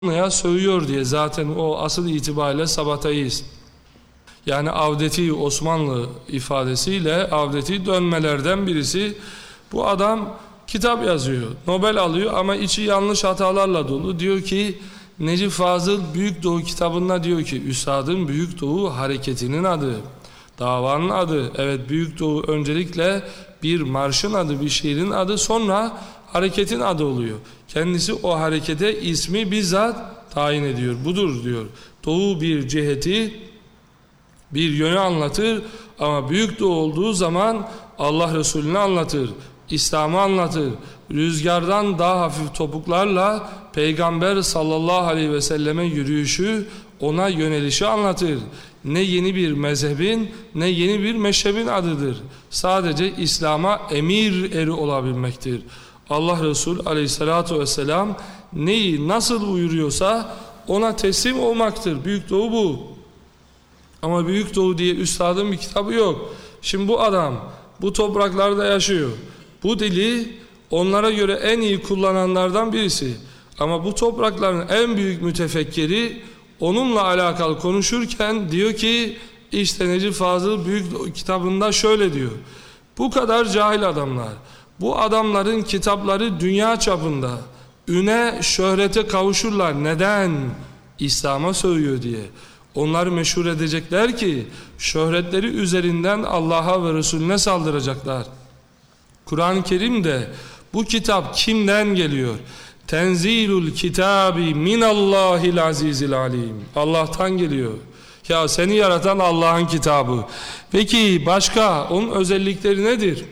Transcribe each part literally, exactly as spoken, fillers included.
ya sövüyor diye zaten o asıl itibariyle sabatayız. Yani avdeti Osmanlı ifadesiyle avdeti dönmelerden birisi. Bu adam kitap yazıyor, Nobel alıyor ama içi yanlış hatalarla dolu. Diyor ki Necip Fazıl Büyük Doğu kitabında diyor ki Üstadın Büyük Doğu hareketinin adı, davanın adı. Evet, Büyük Doğu öncelikle bir marşın adı, bir şiirin adı, sonra hareketin adı oluyor. Kendisi o harekete ismi bizzat tayin ediyor. Budur diyor. Doğu bir ciheti, bir yönü anlatır ama Büyük Doğu olduğu zaman Allah Resulü'nü anlatır, İslam'ı anlatır. Rüzgardan daha hafif topuklarla Peygamber sallallahu aleyhi ve selleme yürüyüşü, ona yönelişi anlatır. Ne yeni bir mezhebin ne yeni bir meşrebin adıdır. Sadece İslam'a emir eri olabilmektir. Allah Resulü aleyhissalatu vesselam neyi nasıl buyuruyorsa ona teslim olmaktır. Büyük Doğu bu. Ama Büyük Doğu diye üstadın bir kitabı yok. Şimdi bu adam bu topraklarda yaşıyor. Bu dili onlara göre en iyi kullananlardan birisi. Ama bu toprakların en büyük mütefekkiri onunla alakalı konuşurken diyor ki işte Necip Fazıl Büyük Doğu kitabında şöyle diyor. Bu kadar cahil adamlar. Bu adamların kitapları dünya çapında üne, şöhrete kavuşurlar. Neden? İslam'a sövüyor diye. Onları meşhur edecekler ki şöhretleri üzerinden Allah'a ve Resulüne saldıracaklar. Kur'an-ı Kerim'de bu kitap kimden geliyor? Tenzilul kitabi minallahil azizil alim. Allah'tan geliyor. Ya seni yaratan Allah'ın kitabı. Peki başka onun özellikleri nedir?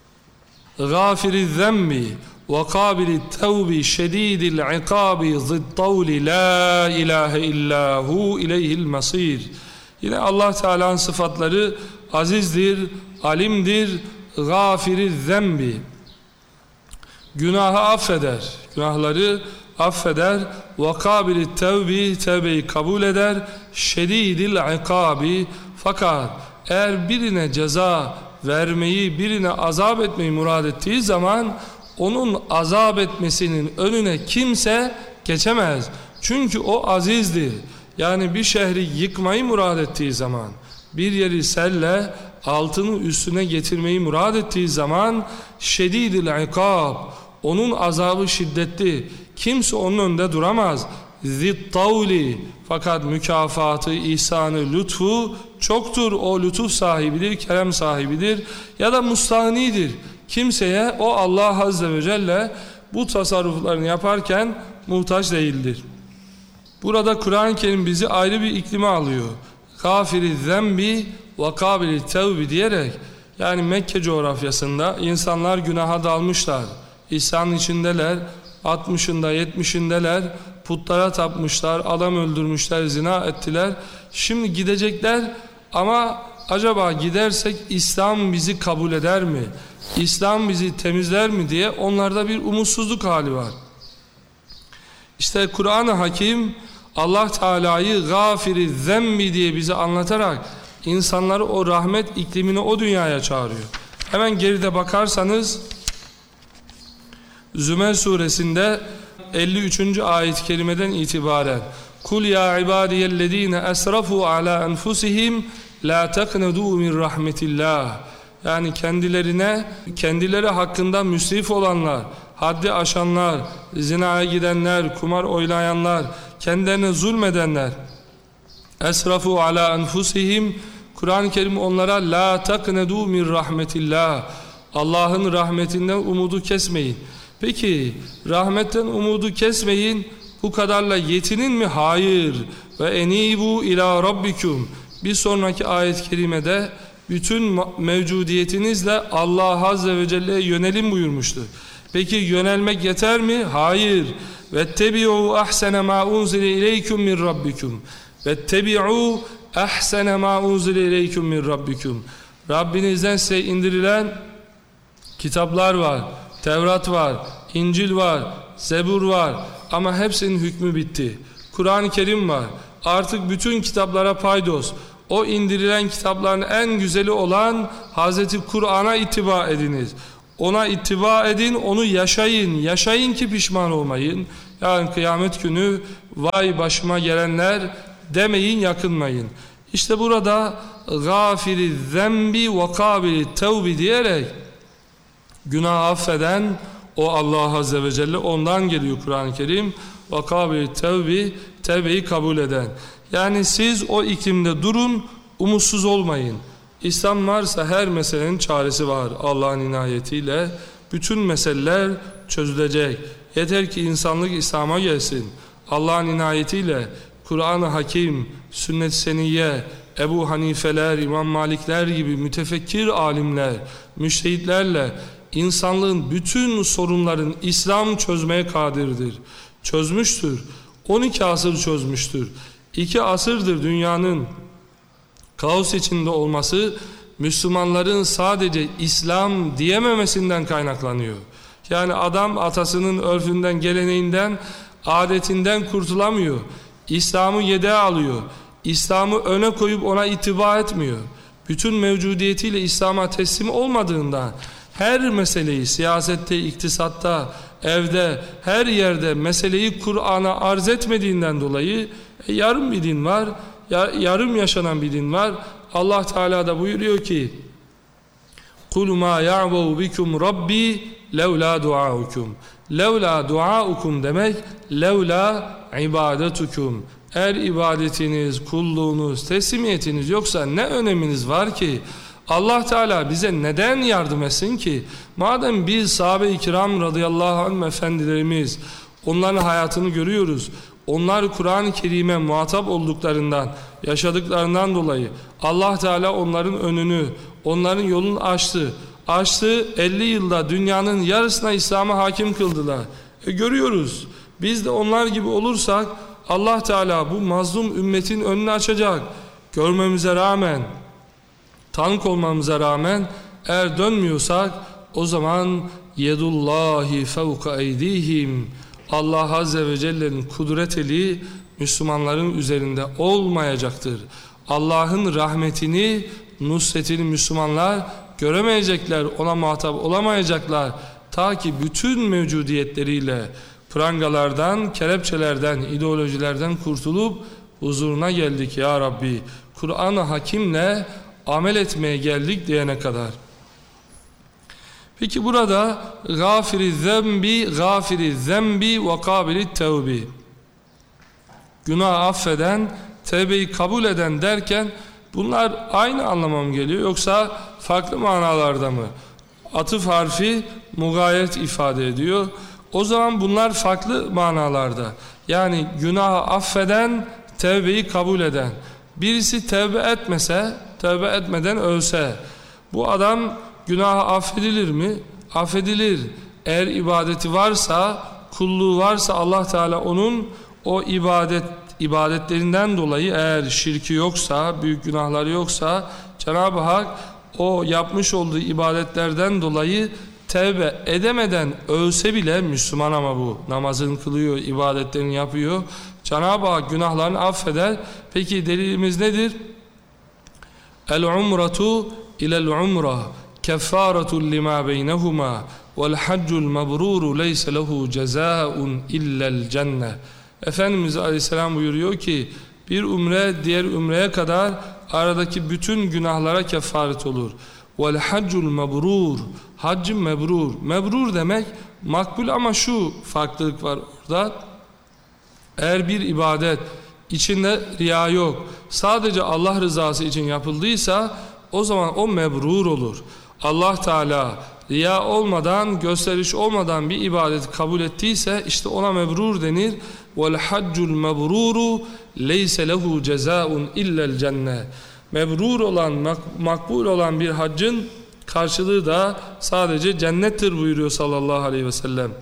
Gâfiriz zemmi ve kâbilit tevbi şedîdil ikâbi zittavli la ilahe illahu ileyhil masir. Yine Allah Teala'nın sıfatları azizdir, alimdir, gâfiriz zemmi. Günahı affeder, günahları affeder. Ve kâbilit tevbi, tevbeyi kabul eder. Şedîdil ikâbi, fakat eğer birine ceza vermeyi, birine azap etmeyi murad ettiği zaman onun azap etmesinin önüne kimse geçemez. Çünkü o azizdir. Yani bir şehri yıkmayı murad ettiği zaman, bir yeri selle altını üstüne getirmeyi murad ettiği zaman şedidil ikab, onun azabı şiddetli. Kimse onun önünde duramaz. Zittavli, fakat mükafatı, ihsanı, lütfu çoktur. O lütuf sahibidir, kerem sahibidir ya da mustahnidir. Kimseye o Allah Azze ve Celle bu tasarruflarını yaparken muhtaç değildir. Burada Kur'an-ı Kerim bizi ayrı bir iklime alıyor. Gâfiriz zembi ve kâbilit tevbi diyerek, yani Mekke coğrafyasında insanlar günaha dalmışlar. İsyanın içindeler, altmışında yetmişindeler, putlara tapmışlar, adam öldürmüşler, zina ettiler. Şimdi gidecekler ama acaba gidersek İslam bizi kabul eder mi? İslam bizi temizler mi diye onlarda bir umutsuzluk hali var. İşte Kur'an-ı Hakim Allah Teala'yı gâfiri zemmi diye bize anlatarak insanları o rahmet iklimine, o dünyaya çağırıyor. Hemen geride bakarsanız Zümer suresinde elli üçüncü ayet-i kerimeden itibaren Kul ya ibadiyellezine esrafu ala enfusihim la teknedu min rahmetillah. Yani kendilerine, kendileri hakkında müsrif olanlar, haddi aşanlar, zinaya gidenler, kumar oynayanlar, kendilerine zulmedenler, esrafu ala enfusihim, Kur'an-ı Kerim onlara la teknedu min rahmetillah, Allah'ın rahmetinden umudu kesmeyin. Peki rahmetten umudu kesmeyin, bu kadarla yetinin mi? Hayır. Ve enibu ila rabbikum. Bir sonraki ayet-i kerimede bütün mevcudiyetinizle Allah Azze ve Celle'ye yönelim buyurmuştur. Peki yönelmek yeter mi? Hayır. Vettebi'u ahsene ma unzile ileykum min rabbikum. Vettebi'u ahsene ma unzile ileykum min rabbikum. Rabbinizden size indirilen kitaplar var. Tevrat var, İncil var, Zebur var ama hepsinin hükmü bitti. Kur'an-ı Kerim var. Artık bütün kitaplara paydos. O indirilen kitapların en güzeli olan Hazreti Kur'an'a ittiba ediniz. Ona ittiba edin, onu yaşayın. Yaşayın ki pişman olmayın. Yani kıyamet günü vay başıma gelenler demeyin, yakınmayın. İşte burada gafiri zembi ve kabili tevbi diyerek günah affeden o Allah Azze ve Celle, ondan geliyor Kur'an-ı Kerim. Ve kabili tevbi, tevbeyi kabul eden. Yani siz o iklimde durun, umutsuz olmayın. İslam varsa her meselenin çaresi var. Allah'ın inayetiyle bütün meseleler çözülecek. Yeter ki insanlık İslam'a gelsin. Allah'ın inayetiyle Kur'an-ı Hakim, Sünnet-i Seniyye, Ebu Hanifeler, İmam Malikler gibi mütefekkir alimler, müştehitlerle insanlığın bütün sorunların İslam çözmeye kadirdir. Çözmüştür. on iki asır çözmüştür. iki asırdır dünyanın kaos içinde olması Müslümanların sadece İslam diyememesinden kaynaklanıyor. Yani adam atasının örfünden, geleneğinden, adetinden kurtulamıyor. İslam'ı yedeğe alıyor. İslam'ı öne koyup ona itibar etmiyor. Bütün mevcudiyetiyle İslam'a teslim olmadığından her meseleyi siyasette, iktisatta, evde, her yerde meseleyi Kur'an'a arz etmediğinden dolayı e, yarım bir din var, yarım yaşanan bir din var. Allah Teala da buyuruyor ki قُلْ مَا يَعْبَوْ بِكُمْ رَبِّي لَوْلَا دُعَاءُكُمْ لَوْلَا دُعَاءُكُمْ demek لَوْلَا عِبَادَتُكُمْ. Eğer ibadetiniz, kulluğunuz, teslimiyetiniz yoksa ne öneminiz var ki? Allah Teala bize neden yardım etsin ki? Madem biz sahabe-i kiram radıyallahu anh efendilerimiz, onların hayatını görüyoruz. Onlar Kur'an-ı Kerim'e muhatap olduklarından, yaşadıklarından dolayı Allah Teala onların önünü, onların yolunu açtı. Açtı, elli yılda dünyanın yarısına İslam'a hakim kıldılar. E görüyoruz. Biz de onlar gibi olursak Allah Teala bu mazlum ümmetin önünü açacak. Görmemize rağmen, tanık olmamıza rağmen eğer dönmüyorsak o zaman yedullahi fevka eydihim, Allah Azze ve Celle'nin kudret eli Müslümanların üzerinde olmayacaktır. Allah'ın rahmetini, nusretini Müslümanlar göremeyecekler, ona muhatap olamayacaklar. Ta ki bütün mevcudiyetleriyle prangalardan, kelepçelerden, ideolojilerden kurtulup huzuruna geldik ya Rabbi. Kur'an-ı Hakim'le amel etmeye geldik diyene kadar. Peki burada gafiri zembi, gafiri zembi ve kabili tevbi. Günah affeden, tevbeyi kabul eden derken bunlar aynı anlama mı geliyor yoksa farklı manalarda mı? Atıf harfi mugayet ifade ediyor. O zaman bunlar farklı manalarda. Yani günahı affeden, tevbeyi kabul eden. Birisi tevbe etmese, tevbe etmeden ölse, bu adam günahı affedilir mi? Affedilir. Eğer ibadeti varsa, kulluğu varsa Allah Teala onun o ibadet ibadetlerinden dolayı, eğer şirki yoksa, büyük günahları yoksa, Cenab-ı Hak o yapmış olduğu ibadetlerden dolayı tevbe edemeden ölse bile, Müslüman ama bu, namazını kılıyor, ibadetlerini yapıyor, Cenab-ı Hak günahlarını affeder. Peki delilimiz nedir? El-umratu ilel-umra keffaretun lima beynehuma vel haccul mebruru leyse lehu cezaun illel cenne. Efendimiz Aleyhisselam buyuruyor ki bir umre diğer umreye kadar aradaki bütün günahlara kefaret olur. Vel haccul mebrur, haccı mebrur. Mebrur demek makbul, ama şu farklılık var orada. Eğer bir ibadet içinde riya yok, sadece Allah rızası için yapıldıysa o zaman o mebrur olur. Allah Teala riya olmadan, gösteriş olmadan bir ibadeti kabul ettiyse işte ona mebrur denir. Vel haccul mebruru leyse lehu cezaun illel cenne. Mebrur olan, mak makbul olan bir haccın karşılığı da sadece cennettir buyuruyor sallallahu aleyhi ve sellem.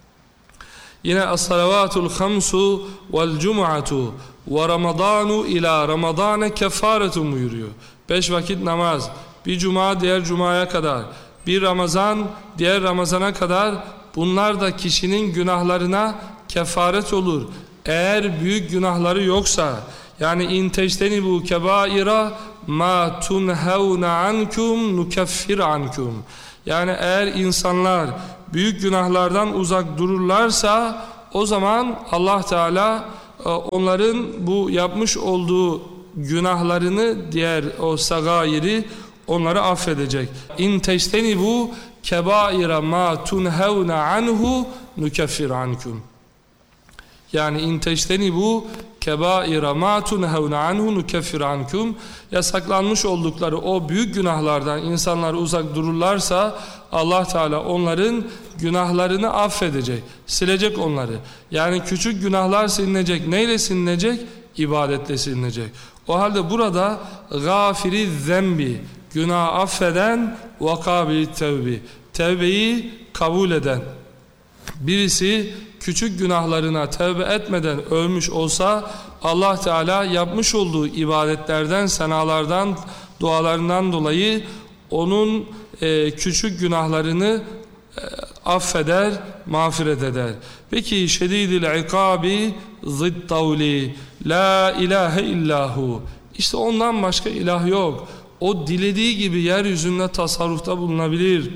Yine as-salavatul hamsu vel cum'atu ve ramadanu ila ramadane kefaretun buyuruyor. Beş vakit namaz, bir cuma diğer cumaya kadar, bir Ramazan diğer Ramazana kadar, bunlar da kişinin günahlarına kefaret olur. Eğer büyük günahları yoksa, yani in tectenibu kebaira ma tunhauna ankum nukeffir ankum. Yani eğer insanlar büyük günahlardan uzak dururlarsa o zaman Allah Teala onların bu yapmış olduğu günahlarını, diğer o sagayiri onları affedecek. İn teştenibu kebaira ma tunhevne anhu nukeffir ankum. Yani in teştenibu kebaira ma tunhevne anhu nukeffir ankum. Yasaklanmış oldukları o büyük günahlardan insanlar uzak dururlarsa Allah Teala onların günahlarını affedecek, silecek onları. Yani küçük günahlar silinecek. Neyle silinecek? İbadetle silinecek. O halde burada gafiri zembi, günah affeden, vakabili tevbi, tevbeyi kabul eden. Birisi küçük günahlarına tevbe etmeden ölmüş olsa Allah Teala yapmış olduğu ibadetlerden, senalardan, dualarından dolayı onun e, küçük günahlarını e, affeder, mağfiret eder. Peki şedidil ikabi ziddavli la ilahe illahu. İşte ondan başka ilah yok. O dilediği gibi yeryüzünde tasarrufta bulunabilir.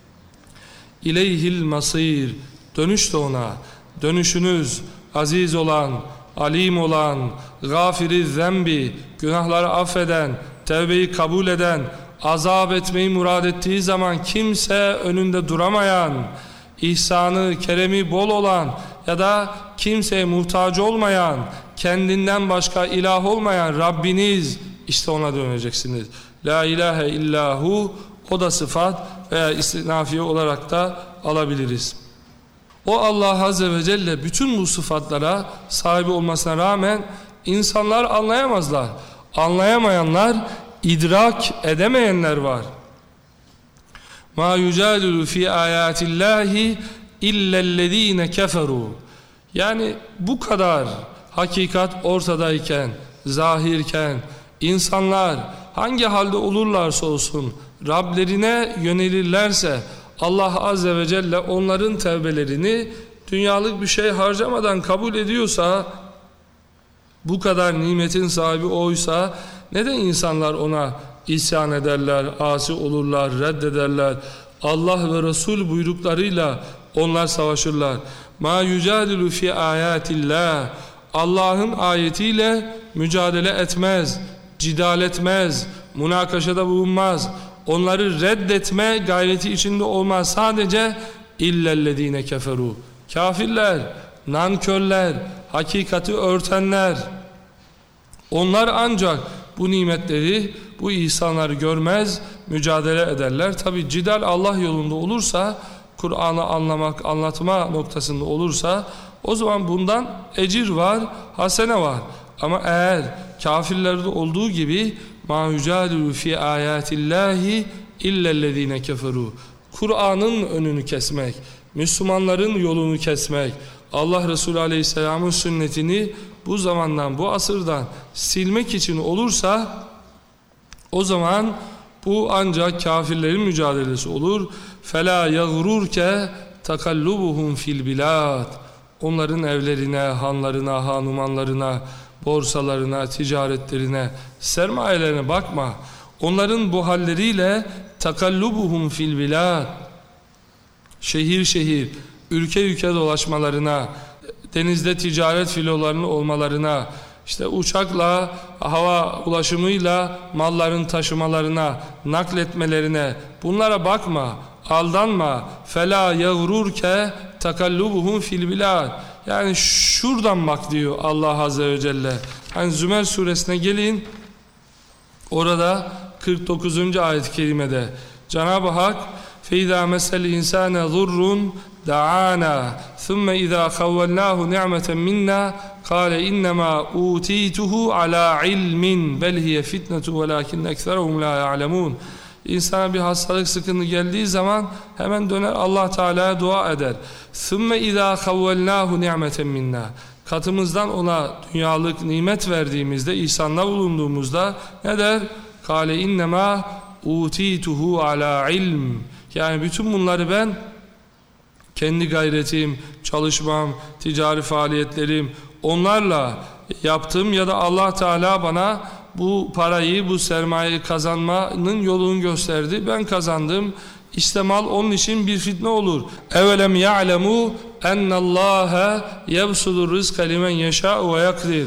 İleyhil masir. Dönüş de ona. Dönüşünüz aziz olan, alim olan, gafiri zembi, günahları affeden, tevbeyi kabul eden, azap etmeyi murad ettiği zaman kimse önünde duramayan, ihsanı, keremi bol olan ya da kimseye muhtaç olmayan, kendinden başka ilah olmayan Rabbiniz, işte ona döneceksiniz. La ilahe illahu, o da sıfat veya istinafiye olarak da alabiliriz. O Allah Azze ve Celle bütün bu sıfatlara sahibi olmasına rağmen insanlar anlayamazlar. Anlayamayanlar, idrak edemeyenler var. Ma yucadilu fi ayatillahi illellezine keferu. Yani bu kadar hakikat ortadayken, zahirken insanlar hangi halde olurlarsa olsun Rablerine yönelirlerse Allah Azze ve Celle onların tevbelerini dünyalık bir şey harcamadan kabul ediyorsa, bu kadar nimetin sahibi oysa neden insanlar ona isyan ederler, asi olurlar, reddederler? Allah ve Resul buyruklarıyla onlar savaşırlar. Ma yucadilu fi ayatillah. Allah'ın ayetiyle mücadele etmez, cidal etmez, münakaşada bulunmaz. Onları reddetme gayreti içinde olmaz. Sadece illellezine keferu. Kafirler, nankörler, hakikati örtenler. Onlar ancak bu nimetleri, bu ihsanları görmez, mücadele ederler. Tabi cidal Allah yolunda olursa, Kur'an'ı anlamak, anlatma noktasında olursa, o zaman bundan ecir var, hasene var. Ama eğer kafirlerde olduğu gibi مَا يُجَادِلُ فِي آيَاتِ اللّٰهِ اِلَّا الَّذ۪ينَ كَفَرُوا, Kur'an'ın önünü kesmek, Müslümanların yolunu kesmek, Allah Resulü Aleyhisselam'ın sünnetini bu zamandan, bu asırdan silmek için olursa, o zaman bu ancak kafirlerin mücadelesi olur. فَلَا يَغْرُرْكَ تَقَلُّبُهُمْ فِي الْبِلَادِ. Onların evlerine, hanlarına, hanumanlarına, borsalarına, ticaretlerine, sermayelerine bakma. Onların bu halleriyle takallubuhum fil bilad, şehir şehir, ülke ülke dolaşmalarına, denizde ticaret filolarının olmalarına, işte uçakla, hava ulaşımıyla malların taşımalarına, nakletmelerine, bunlara bakma, aldanma. Fela yağrurke takallubuhum fil bilad. Yani şuradan bak diyor Allah Azze ve Celle. Hani Zümer suresine gelin, orada kırk dokuzuncu ayet-i kerimede Cenab-ı Hak فَاِذَا مَسَّ الْاِنْسَانَ ضُرٌّ دَعَانَا ثُمَّ اِذَا خَوَّلْنَاهُ نِعْمَةً مِنَّا قَالَ اِنَّمَا اُوتِيتُهُ عَلَى عِلْمٍ بَلْ هِيَ فِتْنَةُ وَلَاكِنَّ اَكْثَرَهُمْ لَا يَعْلَمُونَ. İnsana bir hastalık, sıkıntı geldiği zaman hemen döner Allah Teala'ya dua eder. ثُمَّ اِذَا خَوَّلْنَاهُ نِعْمَةً مِنَّا. Katımızdan ona dünyalık nimet verdiğimizde, ihsanda bulunduğumuzda ne der? قَالَ اِنَّمَا اُوتِيتُهُ عَلَى عِلْمٍ. Yani bütün bunları ben kendi gayretim, çalışmam, ticari faaliyetlerim, onlarla yaptım ya da Allah Teala bana bu parayı, bu sermayeyi kazanmanın yolunu gösterdi. Ben kazandım, İşte mal onun için bir fitne olur. Evelem ya'lemu ennallâhe yebsudur rızka limen yeşâ'u ve yakdir.